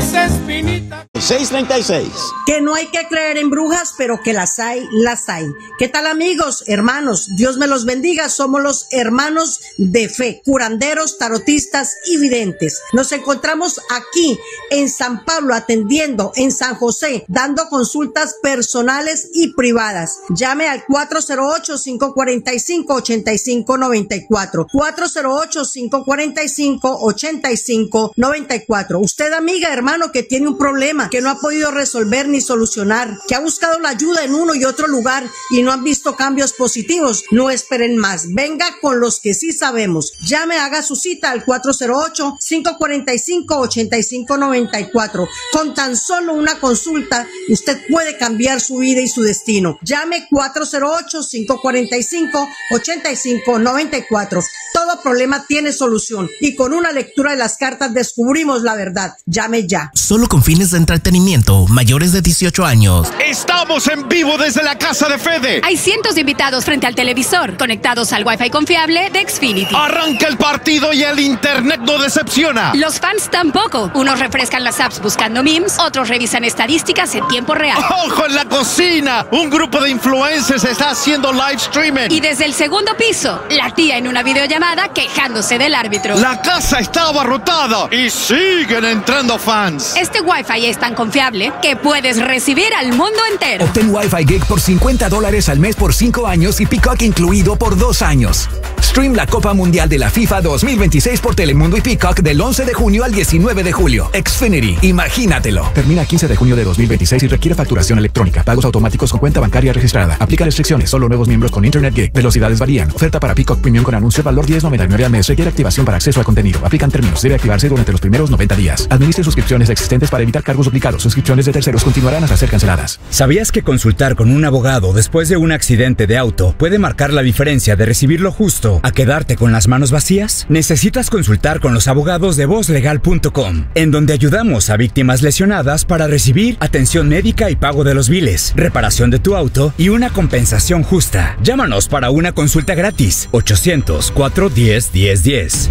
esa espinita. 636. Que no hay que creer en brujas, pero que las hay, las hay. ¿Qué tal, amigos, hermanos? Dios me los bendiga. Somos los hermanos de fe, curanderos, tarotistas y videntes. Nos encontramos aquí en San Pablo, atendiendo en San José, dando consultas personales y privadas. Llame al 408-545-8594. 408-545-8594. Usted, amiga, hermano, que tiene un problema que no ha podido resolver ni solucionar, que ha buscado la ayuda en uno y otro lugar y no han visto cambios positivos, no esperen más. Venga con los que sí sabemos. Llame, haga su cita al 408-545-8594. Con tan solo una consulta, usted puede cambiar su vida y su destino. Llame 408-545-8594. Todo problema tiene solución y con una lectura de las cartas descubrimos la verdad. Llame ya. Solo con fines de entretenimiento, mayores de 18 años. Estamos en vivo desde la casa de Fede. Hay cientos de invitados frente al televisor, conectados al Wi-Fi confiable de Xfinity. Arranca el partido y el internet no decepciona. Los fans tampoco. Unos refrescan las apps buscando memes, otros revisan estadísticas en tiempo real. ¡Ojo en la cocina! Un grupo de influencers está haciendo live streaming. Y desde el segundo piso, la tía en una videollamada quejándose del árbitro. La casa está abarrotada y siguen entrando fans. Este Wi-Fi es tan confiable que puedes recibir al mundo entero. Obtén Wi-Fi Gig por $50 al mes por 5 años y Peacock incluido por 2 años. Stream la Copa Mundial de la FIFA 2026 por Telemundo y Peacock del 11 de junio al 19 de julio. Xfinity, imagínatelo. Termina 15 de junio de 2026 y requiere facturación electrónica. Pagos automáticos con cuenta bancaria registrada. Aplica restricciones. Solo nuevos miembros con Internet Gig. Velocidades varían. Oferta para Peacock Premium con anuncio. Valor $10.99 al mes. Requiere activación para acceso a contenido. Aplican términos. Debe activarse durante los primeros 90 días. Administre suscripciones existentes para evitar cargos duplicados. Suscripciones de terceros continuarán hasta ser canceladas. ¿Sabías que consultar con un abogado después de un accidente de auto puede marcar la diferencia de recibir lo justo a quedarte con las manos vacías? Necesitas consultar con los abogados de VozLegal.com, en donde ayudamos a víctimas lesionadas para recibir atención médica y pago de los biles, reparación de tu auto y una compensación justa. Llámanos para una consulta gratis. 800-410-1010.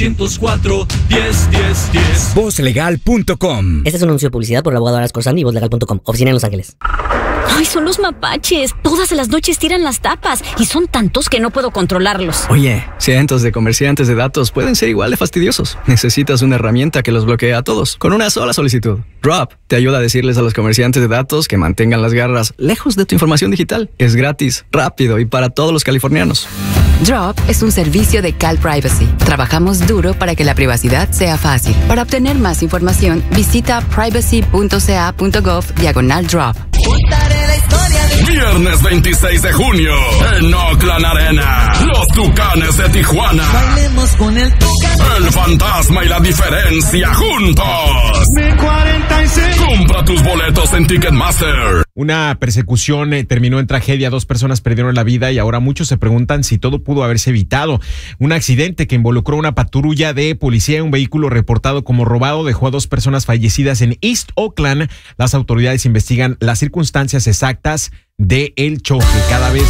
800-410-1010. VozLegal.com. Este es un anuncio de publicidad por el abogado Aras Corzani y VozLegal.com. Oficina en Los Ángeles. ¡Ay, son los mapaches! Todas las noches tiran las tapas y son tantos que no puedo controlarlos. Oye, cientos de comerciantes de datos pueden ser igual de fastidiosos. Necesitas una herramienta que los bloquee a todos con una sola solicitud. Drop te ayuda a decirles a los comerciantes de datos que mantengan las garras lejos de tu información digital. Es gratis, rápido y para todos los californianos. Drop es un servicio de Cal Privacy. Trabajamos duro para que la privacidad sea fácil. Para obtener más información, visita privacy.ca.gov/drop. Viernes 26 de junio en Oakland Arena. Los Tucanes de Tijuana. Bailemos con el Tucán. El fantasma y la diferencia juntos. Mi 46. Compra tus boletos en Ticketmaster. Una persecución terminó en tragedia. 2 personas perdieron la vida y ahora muchos se preguntan si todo pudo haberse evitado. Un accidente que involucró una patrulla de policía y un vehículo reportado como robado dejó a 2 personas fallecidas en East Oakland. Las autoridades investigan las circunstancias exactas del choque. Cada vez